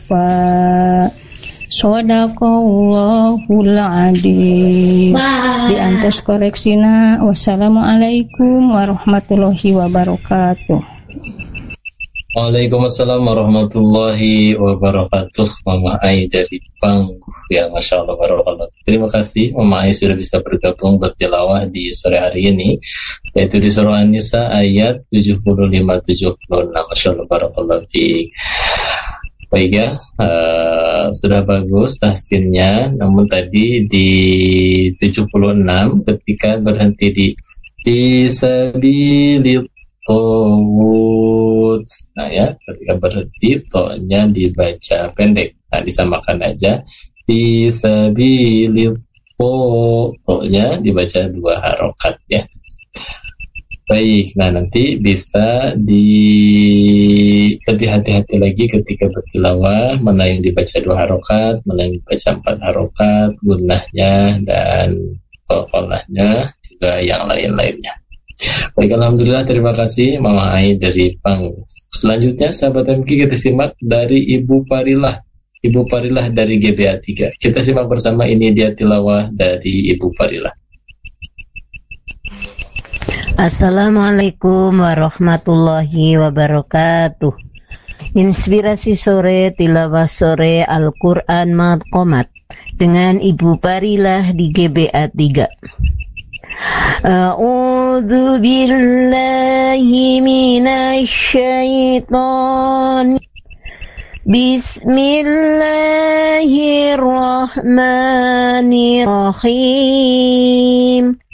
fa Shadaqallahul adzim. Diantos koreksina. Wassalamualaikum warahmatullahi wabarakatuh. Waalaikumsalam warahmatullahi wabarakatuh. Mama Ai dari Pangguh, ya Masya Allah, barakallah. Terima kasih Mama Ai sudah bisa bergabung bertilawah di sore hari ini, yaitu di surah An-Nisa ayat 75-76. Masya Allah, barakallah fiik. Baik ya, sudah bagus tahsinnya. Namun tadi di 76 ketika berhenti di fisabilit tawud, nah ya, ketika berhenti to-nya dibaca pendek. Nah, disamakan aja fisabilit to-nya dibaca 2 harokat ya. Baik, nah nanti bisa lebih hati-hati lagi ketika bertilawah, mana yang dibaca 2 harokat, mana yang dibaca 4 harokat, gunnahnya dan qalqalahnya, juga yang lain-lainnya. Baik, alhamdulillah, terima kasih Mama Ai dari Pangguh. Selanjutnya sahabat MQ kita simak dari Ibu Parilah. Ibu Parilah dari GBA 3. Kita simak bersama, ini dia tilawah dari Ibu Parilah. Assalamualaikum warahmatullahi wabarakatuh. Inspirasi sore, tilawah sore Al-Quran Maqamat dengan Ibu Parilah di GBA 3. A'udzu billahi minasy syaithan. Bismillahirrahmanirrahim.